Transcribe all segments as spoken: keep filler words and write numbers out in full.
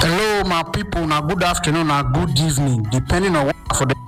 Hello, my people. Now, good afternoon. Now, good evening, depending on what for the.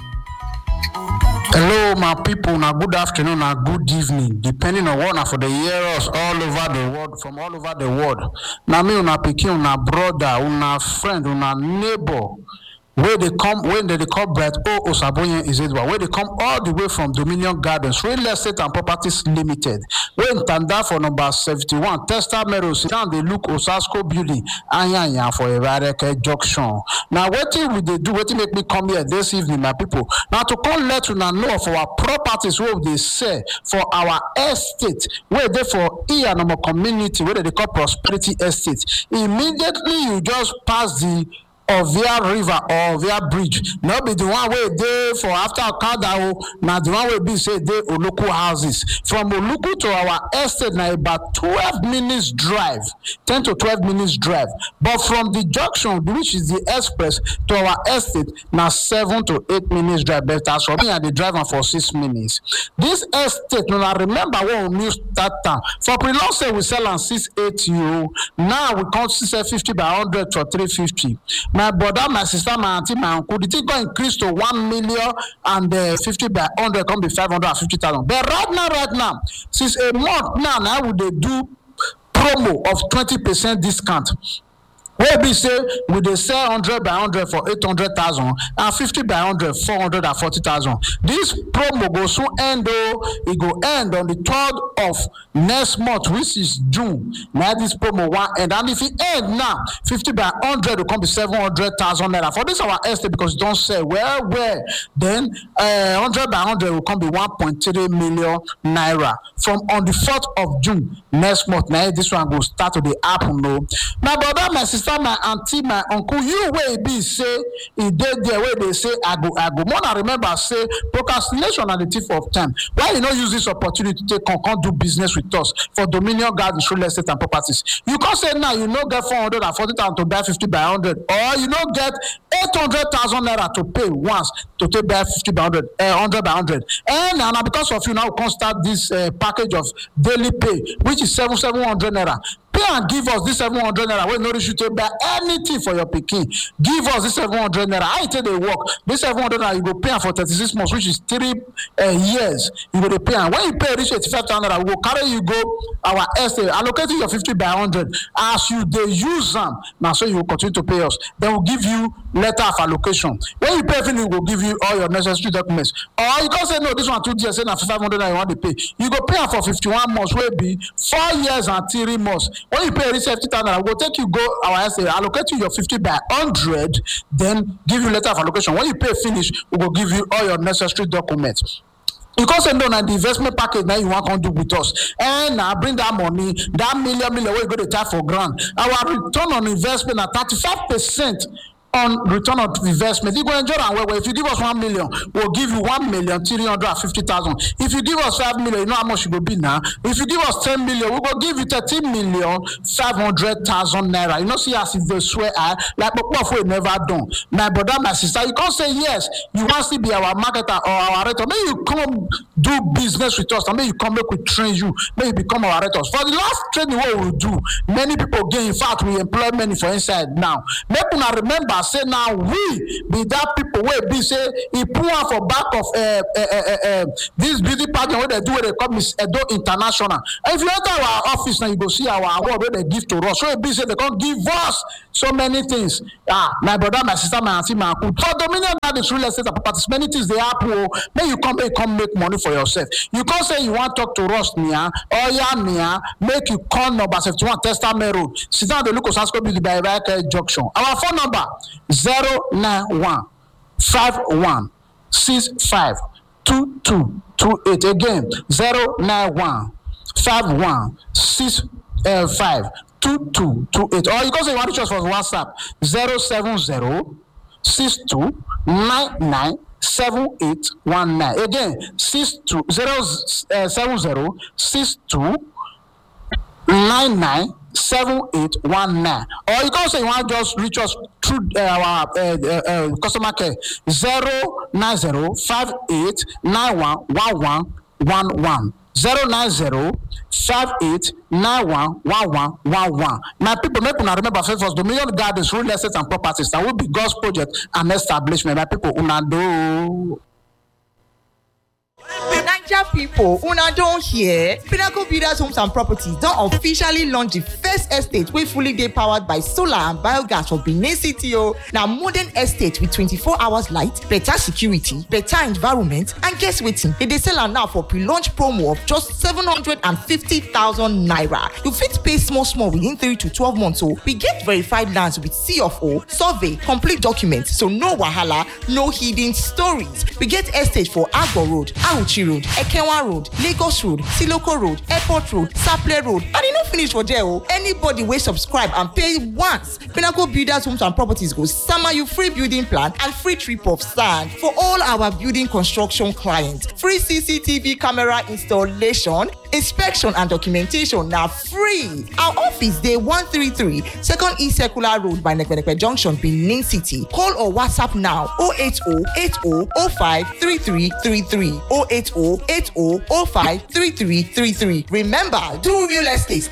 Hello, my people. Now, good afternoon. Now, good evening, depending on what for the hear us all over the world, from all over the world. Now, me, una pikin, una brother, una friend, una neighbor. Where they come, when they, they call Brett O Osaboye is it where they come all the way from Dominion Gardens, Real Estate and Properties Limited. When Tanda for number seventy-one, Testa Meadows, down they look Osasco Building, Anya for a Vareke Junction. Now, what will they do? What make me come here this evening, my people? Now, to come let you know of our properties, what they say for our estate, where they for E and our community, where they call Prosperity Estate. Immediately, you just pass the Ovia River or Ovia Bridge. Not be the one way there for after Okada, now the one way be say they Oluku houses. From Oluku to our estate now about twelve minutes drive, ten to twelve minutes drive. But from the junction, which is the express, to our estate, now seven to eight minutes drive. But as for me, I be driving for six minutes. This estate, now I remember when we start time. For pre-law say we sell on six eighty. Now we can't sell fifty by hundred for three fifty. My brother, my sister, my auntie, my uncle, the thing going increase to one million and uh, fifty by hundred come be five hundred and fifty thousand. But right now, right now, since a month now, now would they do promo of twenty percent discount. Where we say we they sell hundred by hundred for eight hundred thousand and fifty by hundred four hundred and forty thousand. This promo go soon end though. It go end on the third of next month, which is June. Now this promo one end, and if it end now, fifty by hundred will come be seven hundred thousand naira for this our estate because it don't sell well well. Then uh, hundred by hundred will come be one point three million naira from on the fourth of June next month. Now this one go start to the app no. My brother, my sister. My auntie, my uncle, you way be say he did there where they say I go, I go. More I remember say procrastination at the thief of time. Why you not use this opportunity to come, come do business with us for Dominion Gardens, Real Estate and Properties? You can't say now you no get four hundred and forty thousand to buy fifty by hundred, or you no get eight hundred thousand naira to pay once to take buy fifty by hundred, uh, hundred by hundred. And now because of you now we can start this uh, package of daily pay, which is seven seven hundred naira. Pay and give us this seven hundred naira. We notice you to buy anything for your pikin. Give us this seven hundred naira. I tell they work. This seven hundred naira you go pay for thirty-six months, which is three uh, years. You go to pay. And when you pay reach eighty-five thousand naira, we will carry you go our estate, allocating your fifty by hundred. As you they use them, now so you will continue to pay us. Then we'll give you letter of allocation. When you pay everything, we will give you all your necessary documents. Or you can say no, this one two years, say now five hundred naira you want to pay. You go pay for fifty-one months, will be four years and three months. When you pay reach fifty thousand naira, we'll take you go our estate, allocate you your fifty by hundred, then give you letter of allocation. When you pay finish, we will give you all your necessary documents. You can't say no, now the investment package now you want to do with us. And now bring that money, that million million where you go to tap for grant. Our return on investment at thirty-five percent. On return on investment, you go enjoy that well. If you give us one million, we'll give you one million three hundred and fifty thousand. If you give us five million, you know how much it will be now. If you give us ten million, we will give you thirteen million five hundred thousand naira. You know, see as if they swear I like but what we never done. My brother, my sister, you can't say yes. You want to be our marketer or our rector. May you come do business with us, and may you come make we train you. May you become our rectors. For the last training, what we will do, many people gain. In fact, we employ many for inside now. Make una remember. Say now we be that people where be say he put one for back of uh, uh, uh, uh, this beauty pageant where they do where they call Miss Edo International. And if you enter our office now, you go see our award where they give to us. So it be say they can't give us so many things. Ah, my brother, my sister, my auntie, my uncle. For Dominion Gardens, Real Estate and Properties, many things they happen. May you come, may you come make money for yourself. You can't say you want to talk to us near or yeah near. Make you call number seventy-one Testament Road. Sit down the look of Sasko Beauty by Ibaike Junction. Our phone number. Zero nine one five one six five two two two eight. Again, zero nine one five one six five two two two eight. Or you can say you want to choose for WhatsApp zero seven zero six two nine nine seven eight one nine. Again, six two zero seven zero six two nine nine. seven eight one nine, or you can say you want to just reach us through uh, our uh, uh, uh, customer care zero nine zero five eight nine one one one one one zero nine zero five eight nine one one one one one. My people, make una remember first Dominion Gardens Real Estate and Properties that will be God's project and establishment. My people, una do. Naija pipo, una don hear? Pinnacle Builders Homes and Properties don officially launch the first estate wey fully dey powered by solar and biogas for Benin City o. Na modern estate with twenty-four hours light, better security, better environment, and guess wetin? Dem dey sell am now for pre-launch promo of just seven hundred fifty thousand naira. You fit pay small small within three to twelve months o. We get verified lands with C of O, survey, complete documents, so no wahala, no hidden stories. We get estate for Agbo Road, Auchi Road, Ekenwa Road, Lagos Road, Siloko Road, Airport Road, Saple Road, and e no finish for there o. Anybody wey subscribe and pay once, Pinnacle Builders Homes and Properties go sama you free building plan and free trip of sand for all our building construction clients. Free C C T V camera installation, inspection and documentation na free. Our office dey one thirty-three Second East Circular Road by Nekpenepe Junction, Benin City. Call or WhatsApp now zero eight zero eight zero zero five three three three three zero eight zero eight zero zero five three three three three. Remember, do real estate